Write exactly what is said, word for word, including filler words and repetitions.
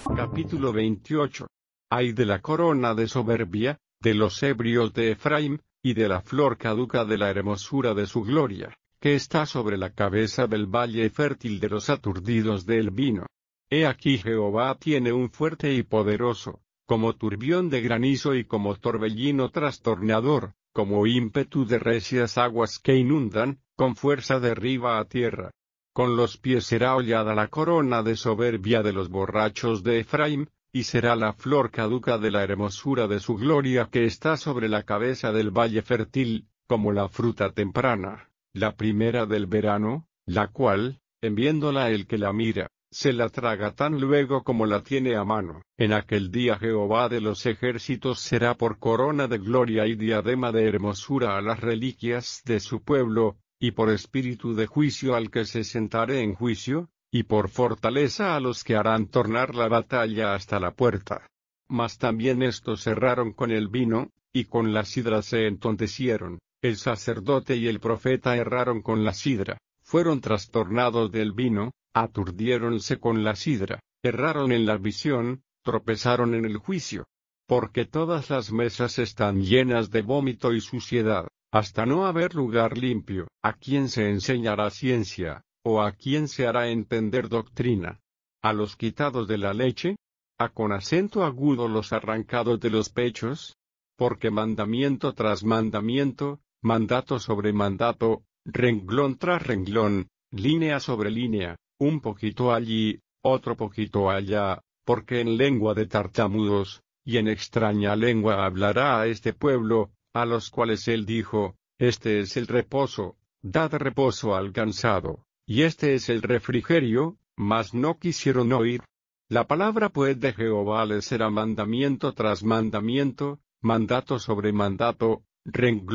Capítulo veintiocho. Ay de la corona de soberbia, de los ebrios de Efraim, y de la flor caduca de la hermosura de su gloria, que está sobre la cabeza del valle fértil de los aturdidos del vino. He aquí Jehová tiene un fuerte y poderoso, como turbión de granizo y como torbellino trastornador, como ímpetu de recias aguas que inundan, con fuerza derriba a tierra. Con los pies será hollada la corona de soberbia de los borrachos de Efraim, y será la flor caduca de la hermosura de su gloria que está sobre la cabeza del valle fértil, como la fruta temprana, la primera del verano, la cual, en viéndola el que la mira, se la traga tan luego como la tiene a mano. En aquel día Jehová de los ejércitos será por corona de gloria y diadema de hermosura a las reliquias de su pueblo, y por espíritu de juicio al que se sentare en juicio, y por fortaleza a los que harán tornar la batalla hasta la puerta. Mas también estos erraron con el vino, y con la sidra se entontecieron, el sacerdote y el profeta erraron con la sidra, fueron trastornados del vino, aturdiéronse con la sidra, erraron en la visión, tropezaron en el juicio. Porque todas las mesas están llenas de vómito y suciedad, hasta no haber lugar limpio. ¿A quién se enseñará ciencia, o a quién se hará entender doctrina? ¿A los quitados de la leche? ¿A con acento agudo los arrancados de los pechos? Porque mandamiento tras mandamiento, mandato sobre mandato, renglón tras renglón, línea sobre línea, un poquito allí, otro poquito allá, porque en lengua de tartamudos, y en extraña lengua hablará a este pueblo, a los cuales él dijo, este es el reposo, dad reposo al cansado, y este es el refrigerio, mas no quisieron oír. La palabra pues de Jehová les será mandamiento tras mandamiento, mandato sobre mandato, renglón